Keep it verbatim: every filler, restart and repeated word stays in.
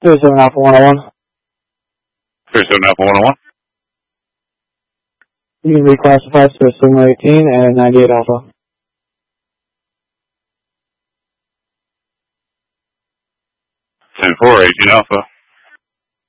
thirty-seven Alpha one oh one. thirty-seven Alpha one oh one. You can reclassify to Signal eighteen and ninety-eight Alpha. ten four, eighteen Alpha.